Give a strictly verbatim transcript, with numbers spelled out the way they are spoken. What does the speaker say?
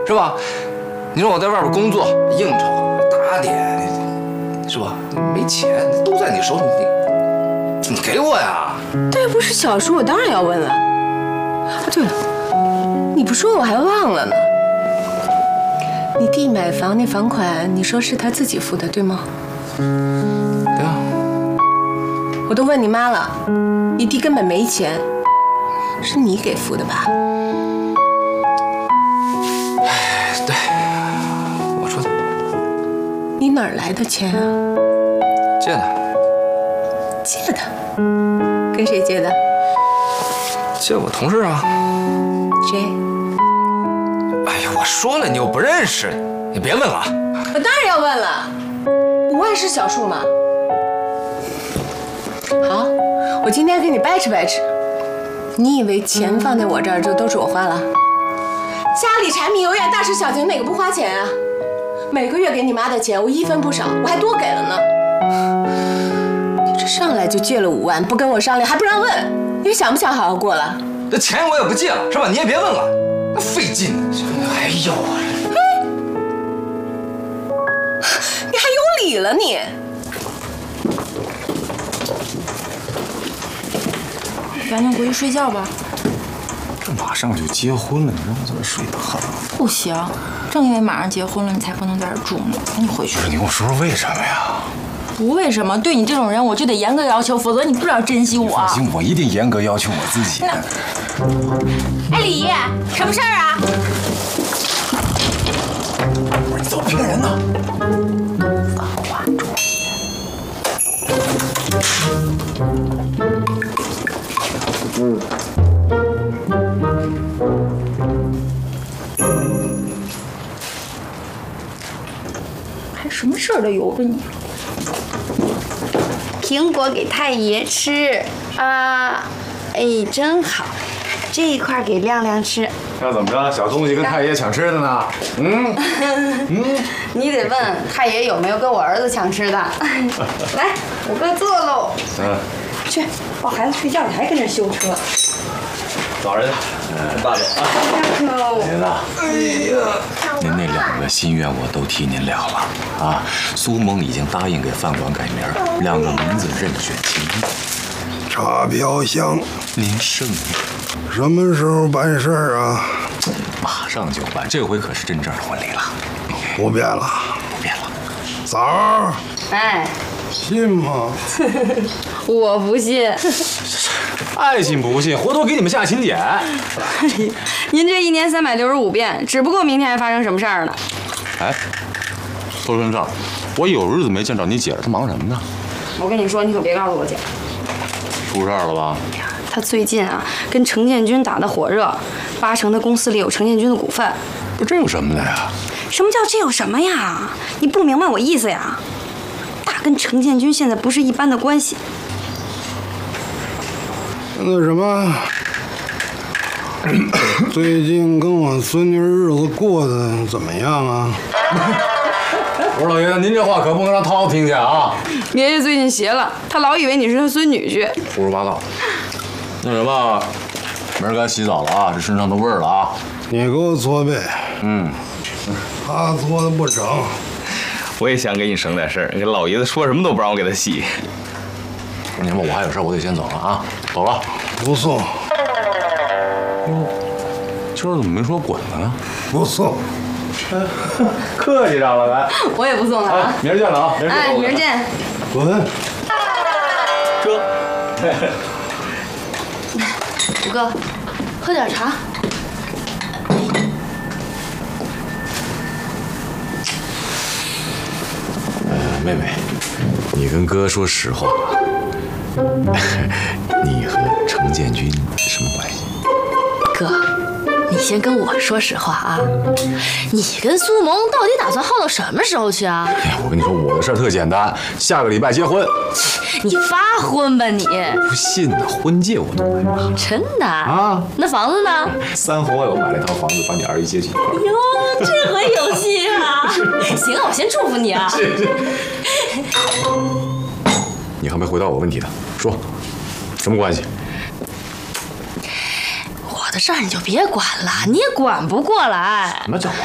是吧？你说我在外边工作、应酬、打点，是吧？没钱都在你手里，你你给我呀？ 这不是小叔，我当然要问了。啊，对了，你不说我还忘了呢。你弟买房那房款，你说是他自己付的，对吗？ 对啊。 我都问你妈了，你弟根本没钱，是你给付的吧？ 哎，对，我出的。 你哪儿来的钱啊？ 借的。 借的？跟谁借的？ 借我同事啊。 谁？ 哎呀，我说了你又不认识，你别问了。 我当然要问了，五万是小数吗？好，我今天给你掰扯掰扯。你以为钱放在我这儿就都是我花了？家里柴米油盐大事小情哪个不花钱啊？每个月给你妈的钱我一分不少，我还多给了呢。你这上来就借了五万，不跟我商量还不让问，你想不想好好过了？ 这钱我也不借了，是吧？你也别问了，那费劲。哎呦， 嘿，你还有理了你！ 赶紧回去睡觉吧。 这马上就结婚了，你让我怎么睡得好？ 不行，正因为马上结婚了，你才不能在这儿住呢。赶紧回去。 不是，你跟我说说为什么呀？ 不为什么，对你这种人我就得严格要求，否则你不知道珍惜我。 放心，我一定严格要求我自己。 哎，李姨，什么事儿啊？ 不是你怎么骗人呢？ 放话注意。 嗯。 还什么事儿都由着你。 苹果给太爷吃啊，哎，真好。这一块给亮亮吃。 要怎么着？小东西跟太爷抢吃的呢？嗯嗯，你得问太爷有没有跟我儿子抢吃的。来，五哥坐喽。嗯，去抱孩子睡觉，你还跟这修车。 早着呢，嗯，爸爸啊。您呐，哎呀，您那两个心愿我都替您了了啊。苏萌已经答应给饭馆改名，两个名字任选其一。 茶飘香， 您圣明。 什么时候办事儿啊？ 马上就办，这回可是真正的婚礼了。 不变了， 不变了。 枣儿， 哎， 信吗？ 我不信。 爱信不信，回头给你们下请柬。 您这一年三百六十五变，只不过明天还发生什么事儿呢？ 哎，说真这儿，我有日子没见着你姐了，她忙什么呢？ 我跟你说，你可别告诉我姐。 出事儿了吧？ 她最近啊，跟程建军打得火热，八成的公司里有程建军的股份。 不，这有什么的呀？ 什么叫这有什么呀？你不明白我意思呀？大跟程建军现在不是一般的关系。 那什么，最近跟我孙女日子过得怎么样啊？ 不是老爷子，您这话可不能让涛涛听见啊！ 爷爷最近邪了，他老以为你是他孙女婿。 胡说八道。那什么，明儿该洗澡了啊，这身上都味儿了啊。 你给我搓背。 嗯。 他搓的不成。 我也想给你省点事儿，给老爷子说什么都不让我给他洗。 你们，我还有事，我得先走了啊，走了。 不送。 哟，今儿怎么没说滚呢？ 不送。 客气上了，来。 我也不送了啊。 明儿见了啊！明儿见。 哎，明儿见。 滚。 这。 五哥，喝点茶。 呃，妹妹，你跟哥说实话，你和程建军什么关系？ 哥，你先跟我说实话啊，你跟苏萌到底打算耗到什么时候去啊？ 哎呀，我跟你说，我的事儿特简单，下个礼拜结婚。 你发婚吧你！ 不信呢，婚戒我都买了。 真的啊？ 那房子呢？ 三环我买了一套房子，把你二姨接起一块。 哟，这回有戏啊！行啊，我先祝福你啊。 是是。你还没回答我问题呢，说，什么关系？ 我的事儿你就别管了，你也管不过来。 什么叫